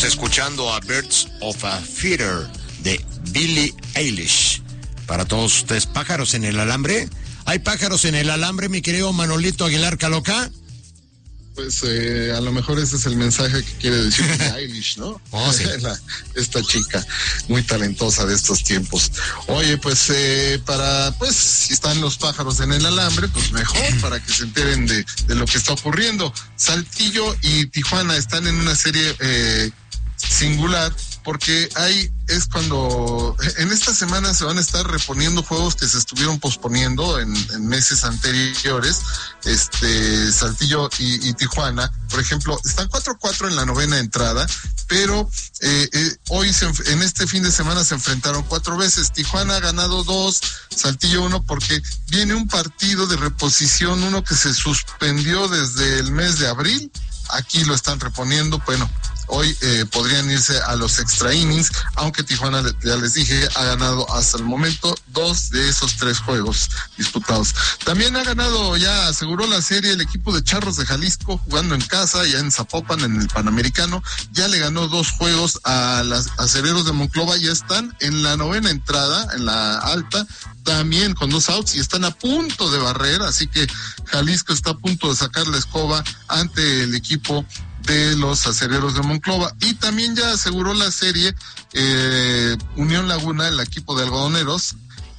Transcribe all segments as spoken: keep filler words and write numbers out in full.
Estamos escuchando a Birds of a Feather de Billie Eilish. Para todos ustedes, pájaros en el alambre. ¿Hay pájaros en el alambre, mi querido Manolito Aguilar Caloca? Pues eh, a lo mejor ese es el mensaje que quiere decir Eilish, ¿no? Oh, sí. La, esta chica muy talentosa de estos tiempos. Oye, pues eh, para, pues, si están los pájaros en el alambre, pues mejor, para que se enteren de, de lo que está ocurriendo. Saltillo y Tijuana están en una serie eh, singular, porque ahí es cuando en esta semana se van a estar reponiendo juegos que se estuvieron posponiendo en, en meses anteriores. Este Saltillo y, y Tijuana, por ejemplo, están cuatro cuatro en la novena entrada, pero eh, eh, hoy se, en este fin de semana se enfrentaron cuatro veces. Tijuana ha ganado dos, Saltillo uno, porque viene un partido de reposición, uno que se suspendió desde el mes de abril. Aquí lo están reponiendo. Bueno, hoy eh, podrían irse a los extra innings, aunque Tijuana, ya les dije, ha ganado hasta el momento dos de esos tres juegos disputados. También ha ganado, ya aseguró la serie el equipo de Charros de Jalisco, jugando en casa, ya en Zapopan, en el Panamericano. Ya le ganó dos juegos a las Acereros de Monclova, ya están en la novena entrada, en la alta, también con dos outs, y están a punto de barrer, así que Jalisco está a punto de sacar la escoba ante el equipo de los Acereros de Monclova. Y también ya aseguró la serie eh, Unión Laguna, el equipo de algodoneros.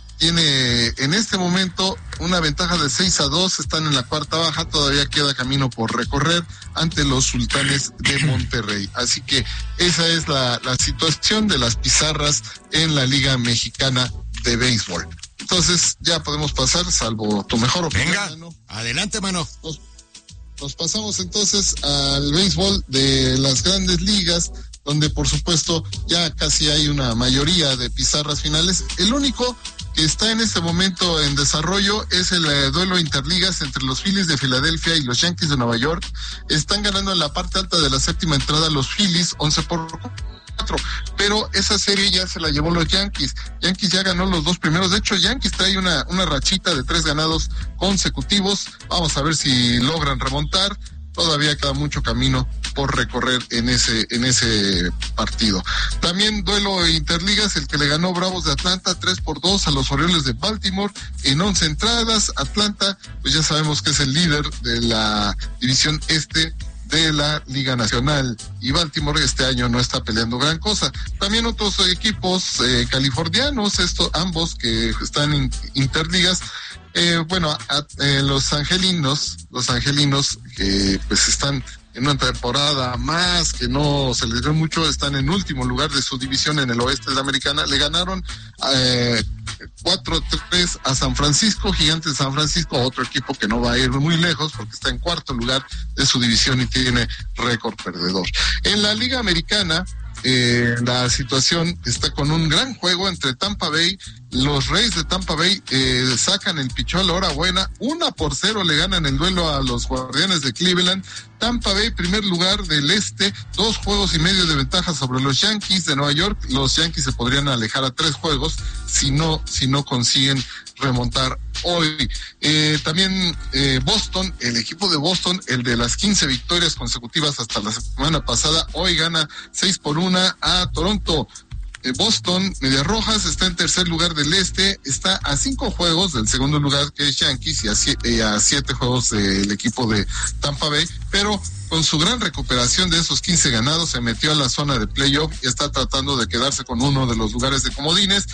Tiene en este momento una ventaja de seis a dos, están en la cuarta baja, todavía queda camino por recorrer ante los Sultanes de Monterrey. Así que esa es la, la situación de las pizarras en la Liga Mexicana de Béisbol. Entonces ya podemos pasar, salvo tu mejor opinión. Venga, mano. Adelante, mano. Nos, nos pasamos entonces al béisbol de las grandes ligas, donde por supuesto ya casi hay una mayoría de pizarras finales. El único que está en este momento en desarrollo es el eh, duelo interligas entre los Phillies de Filadelfia y los Yankees de Nueva York. Están ganando en la parte alta de la séptima entrada los Phillies, once por cuatro, pero esa serie ya se la llevó los Yankees. Yankees ya ganó los dos primeros. De hecho, Yankees trae una, una rachita de tres ganados consecutivos. Vamos a ver si logran remontar. Todavía queda mucho camino por recorrer en ese en ese partido. También duelo interligas, el que le ganó Bravos de Atlanta tres por dos a los Orioles de Baltimore en once entradas. Atlanta, pues ya sabemos que es el líder de la división este de la Liga Nacional, y Baltimore este año no está peleando gran cosa. También otros equipos eh, californianos, estos ambos que están en interligas. Eh, bueno, a, eh, los angelinos, los angelinos que pues están en una temporada más que no se les dio mucho, están en último lugar de su división en el oeste de la Americana. Le ganaron eh, cuatro tres a San Francisco, Gigantes de San Francisco, otro equipo que no va a ir muy lejos porque está en cuarto lugar de su división y tiene récord perdedor. En la Liga Americana, Eh, la situación está con un gran juego entre Tampa Bay. Los Reyes de Tampa Bay eh, sacan el pichón a la hora buena, una por cero le ganan el duelo a los Guardianes de Cleveland. Tampa Bay, primer lugar del este, dos juegos y medio de ventaja sobre los Yankees de Nueva York. Los Yankees se podrían alejar a tres juegos si no, si no consiguen remontar hoy. Eh, también eh, Boston, el equipo de Boston, el de las quince victorias consecutivas hasta la semana pasada, hoy gana seis por una a Toronto. Eh, Boston, Medias Rojas, está en tercer lugar del este, está a cinco juegos del segundo lugar, que es Yankees, y a, siete, a siete juegos del equipo de Tampa Bay, pero con su gran recuperación de esos quince ganados se metió a la zona de playoff y está tratando de quedarse con uno de los lugares de comodines.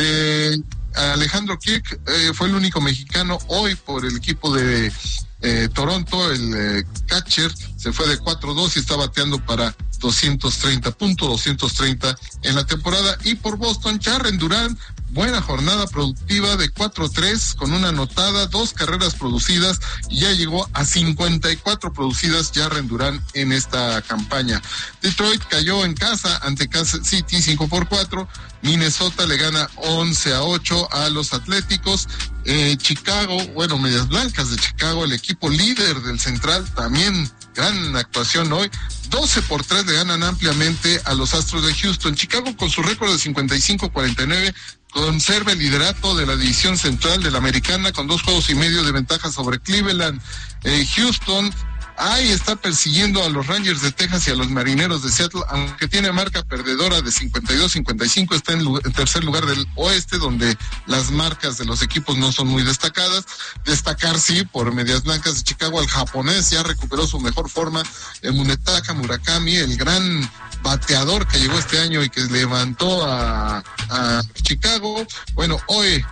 Le Alejandro Kirk eh, fue el único mexicano hoy por el equipo de eh, Toronto, el eh, catcher, se fue de cuatro dos y está bateando para doscientos treinta puntos, doscientos treinta en la temporada. Y por Boston, Jarren Duran, buena jornada productiva de cuatro tres con una anotada, dos carreras producidas, y ya llegó a cincuenta y cuatro producidas Jarren Duran en esta campaña. Detroit cayó en casa ante Kansas City cinco por cuatro. Minnesota le gana once a ocho a los Atléticos. Eh, Chicago, bueno, Medias Blancas de Chicago, el equipo líder del Central, también gran actuación hoy. doce por tres le ganan ampliamente a los Astros de Houston. Chicago, con su récord de cincuenta y cinco cuarenta y nueve, conserva el liderato de la división central de la Americana con dos juegos y medio de ventaja sobre Cleveland. Eh, Houston ahí está persiguiendo a los Rangers de Texas y a los Marineros de Seattle, aunque tiene marca perdedora de cincuenta y dos cincuenta y cinco, está en, en tercer lugar del oeste, donde las marcas de los equipos no son muy destacadas. Destacar, sí, por Medias Blancas de Chicago, al japonés ya recuperó su mejor forma, el Munetaka Murakami, el gran bateador que llegó este año y que levantó a, a Chicago. Bueno, hoy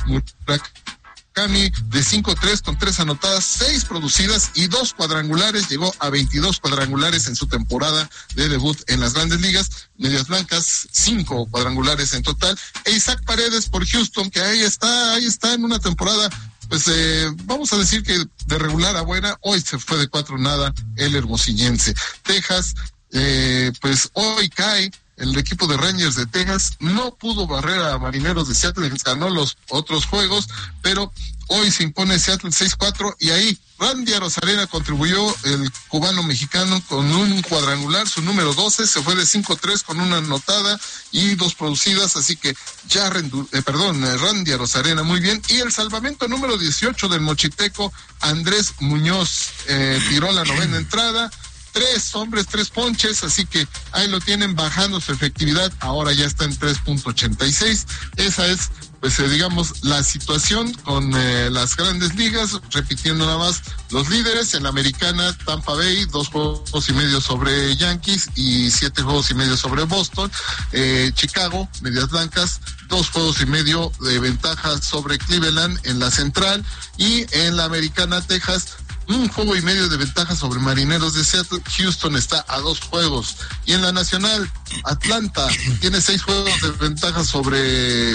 Murakami de cinco tres con tres anotadas, seis producidas y dos cuadrangulares, llegó a veintidós cuadrangulares en su temporada de debut en las Grandes Ligas. Medias Blancas, cinco cuadrangulares en total. E Isaac Paredes por Houston, que ahí está, ahí está en una temporada, pues eh, vamos a decir que de regular a buena. Hoy se fue de cuatro nada el hermosillense. Texas, eh, pues hoy cae el equipo de Rangers de Texas, no pudo barrer a Marineros de Seattle, ganó los otros juegos, pero hoy se impone Seattle seis cuatro, y ahí Randy Arozarena contribuyó, el cubano mexicano, con un cuadrangular, su número doce, se fue de cinco tres con una anotada y dos producidas, así que ya, rendu, eh, perdón, Randy Arozarena muy bien. Y el salvamento número dieciocho del mochiteco, Andrés Muñoz, eh, tiró la novena entrada, tres hombres, tres ponches, así que ahí lo tienen, bajando su efectividad, ahora ya está en tres punto ochenta y seis. Esa es, pues eh, digamos, la situación con eh, las Grandes Ligas. Repitiendo nada más los líderes: en la americana, Tampa Bay, dos juegos y medio sobre Yankees y siete juegos y medio sobre Boston. eh, Chicago, Medias Blancas, dos juegos y medio de ventaja sobre Cleveland en la central, y en la americana, Texas, un juego y medio de ventaja sobre Marineros de Seattle. Houston está a dos juegos. Y en la nacional, Atlanta tiene seis juegos de ventaja sobre eh,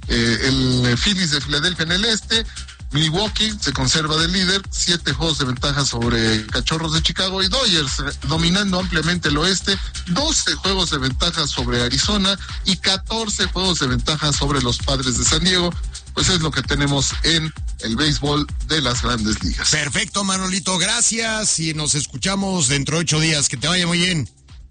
el Phillies de Filadelfia en el este. Milwaukee se conserva de líder, siete juegos de ventaja sobre Cachorros de Chicago, y Dodgers dominando ampliamente el oeste, doce juegos de ventaja sobre Arizona y catorce juegos de ventaja sobre los Padres de San Diego. Pues es lo que tenemos en el béisbol de las Grandes Ligas. Perfecto, Manolito, gracias, y nos escuchamos dentro de ocho días. Que te vaya muy bien.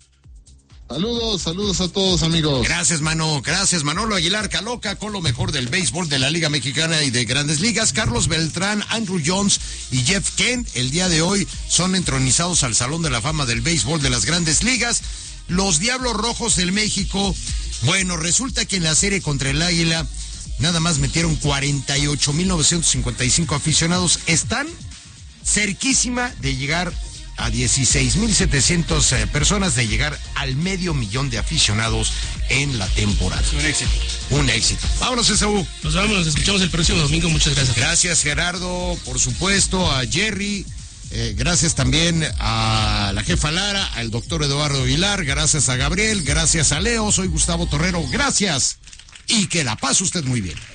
Saludos, saludos a todos, amigos. Gracias, Mano. Gracias, Manolo Aguilar Caloca, con lo mejor del béisbol de la Liga Mexicana y de Grandes Ligas. Carlos Beltrán, Andrew Jones y Jeff Kent, el día de hoy son entronizados al Salón de la Fama del Béisbol de las Grandes Ligas. Los Diablos Rojos del México, bueno, resulta que en la serie contra el Águila nada más metieron cuarenta y ocho mil novecientos cincuenta y cinco aficionados. Están cerquísima de llegar a dieciséis mil setecientas eh, personas, de llegar al medio millón de aficionados en la temporada. Un éxito. Un éxito. Vámonos, Esaú. Nos vamos, nos escuchamos el próximo domingo. Muchas gracias. Gracias, Gerardo, por supuesto, a Jerry. Eh, gracias también a la jefa Lara, al doctor Eduardo Aguilar. Gracias a Gabriel. Gracias a Leo. Soy Gustavo Torrero. Gracias. Y que la pase usted muy bien.